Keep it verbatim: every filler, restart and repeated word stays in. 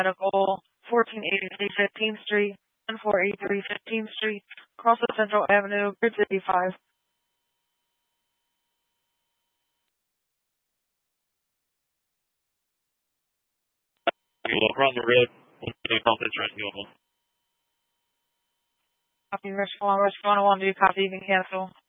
Medical, fourteen eighty-three fifteenth Street, one four eight three fifteenth Street, across the Central Avenue, Grid fifty-five. You will run the road. We'll do a confidence rescue. Copy, Respawn, Respawn, one, do you copy, you can cancel.